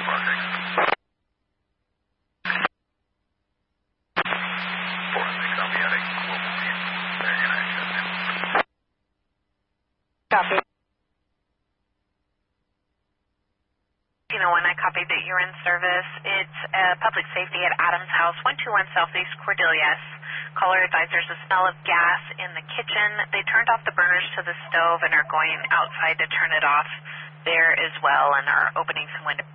Copy. When I copied that you're in service, it's public safety at Adams House, 121 Southeast Cordelias. Caller advised there's a smell of gas in the kitchen. They turned off the burners to the stove and are going outside to turn it off there as well and are opening some windows.